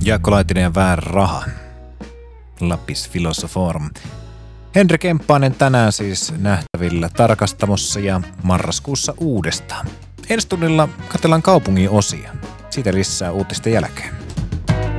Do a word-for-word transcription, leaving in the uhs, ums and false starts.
Jaakko Laitinen ja Väärä raha. Lapis Philosophorum. Henri Kemppainen tänään siis nähtävillä Tarkastamossa ja marraskuussa uudestaan. Ensi tunnilla katsellaan kaupungin osia. Siitä lisää uutisten jälkeen.